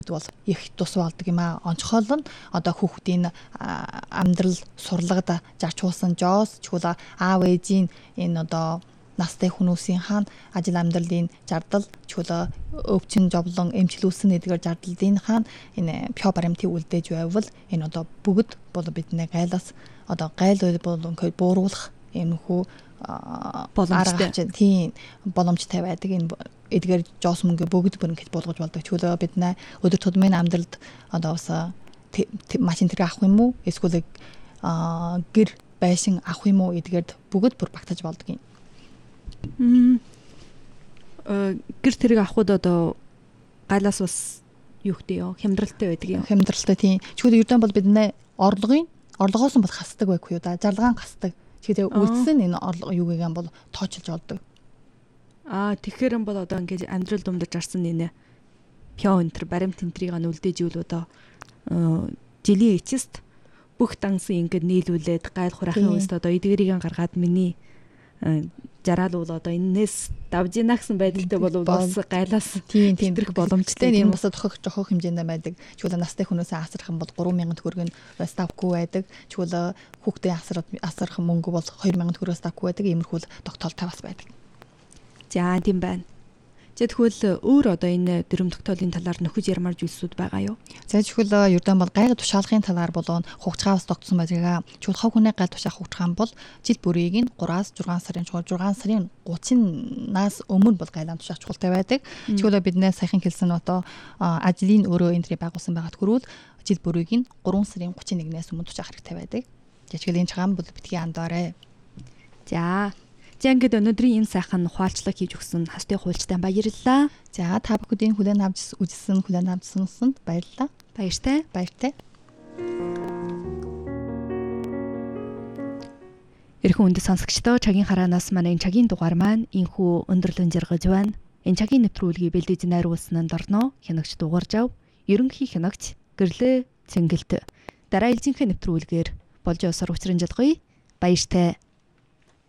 бол их тус болдог юм аа. Онцгойл нь одоо хүүхдийн амьдрал сурлага зарчуулсан жоос чула аав ээжийн энэ одоо настай хүмүүсийн хаан ажил амьдралын зардал чула өвчин жовлон эмчлүүлсэн эдгээр зардлын хаан энэ пё баримтыг үлдээж байвал энэ одоо бүгд бол бидний гайлаас одоо gaйл болон бууруулах эмхүү боломжтой тийм боломжтой байдаг энэ эдгээр жоос мөнгө бүгд бүр ингэж болгож болдог. Чөлөө бид нэ өдөр тутмын амьдралд одоо бас машин тэр авах юм уу? Эсвэл гэр байшин авах юм уу? Эдгээр бүгд бүр багтаж болдог юм. Гэр тэрэг авахуд одоо гайлаас бас юу гэдэг юм? Хямдралтай байдаг юм. Хямдралтай тийм. Чөлөө ердөө бол бид нэ орлогоос нь бол хасдаг байхгүй юу да? Зарлагаан хасдаг. Тэгэхээр үлдсэн энэ орлого юу гэгэн бол тооцолж олдог. Тэгэхээр юм бол одоо ингээд амьдрал думдаж арсан нэ пё энтер баримт энтрийг нь үлдээж ивэл одоо жилийн эцэст бүх дансын ингээд нийлүүлээд gaйл хурахын үст одоо эдгэрийг гаргаад миний жараал бол одоо энэс давж ийна гэсэн байдалтай бол бас гайлаас тийм тэрх боломжтой юм бас жохох хэмжээндээ байдаг. Чүлээ настай хүнээс асрах юм бол 3000 төгрөг нь ставгүй байдаг. Чүлээ хүүхдээ асрах мөнгө бол 2000 төгрөгөөс ставгүй байдаг. Иймэрхүү тогтоолтой бас байдаг. За тийм байна. Тэгвэл өөр одоо энэ дүрм тогтоолын талаар нөхөж ярмаар зүйлсүүд байгаа юу? За тэгвэл ердөө бол гайг тушаалгын талаар болон хугацаагаас тогтсон байгаа. Чүл хав хүнээ гай тушаах хугацаа бол жил бүрийг нь 3-6 сарын 30-наас өмнө бол гайлан тушаах чухалтай байдаг. Тэгвэл биднээс саяхан хэлсэн одоо ажлын өөрөө энтрийг байгуулсан байгаад хүрвэл жил бүрийг нь 3 сарын 31-ээс өмнө тушаах хэрэгтэй байдаг. Тэгвэл энэ цагаан бол битгий андаарэ. За ингээд өнөөдрийн энэ сайхан хуульчлаг хийж өгсөн хастай хуульчтай баярлалаа. За та бүхэндээ хүлээн авч үзсэн баярлалаа. Баяртай. Эрхэм үндэс сонсогчдоо цагийн хараанаас манай энэ цагийн дугаар маань инхүү өндөрлөн жаргаж байна. Энэ цагийн нэвтрүүлгийг бэлдэж найруулсан нь Дорно хянагч дугарж ав. Ерөнхий хянагч Гэрлээ Цэнгэлт. Дараа ээлжийнхээ нэвтрүүлгээр болж явсаар учран жалгая. Баяртай.